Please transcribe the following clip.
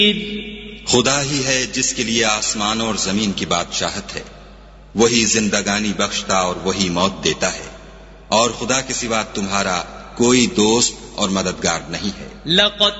खुदा ही है जिसके लिए आसमानों और जमीन की बादशाहत है, वही जिंदगानी बख्शता और वही मौत देता है, और खुदा के सिवा तुम्हारा कोई दोस्त और मददगार नहीं है।